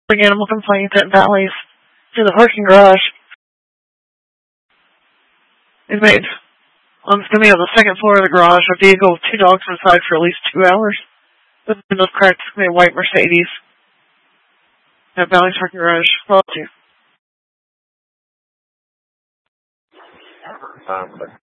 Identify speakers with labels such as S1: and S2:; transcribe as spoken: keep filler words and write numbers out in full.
S1: animal complaints at Valley's to the parking garage. They made on standing on the second floor of the garage, a vehicle with two dogs inside for at least two hours. The windows cracked in a white Mercedes at Valley's parking garage. Well, too.
S2: Um,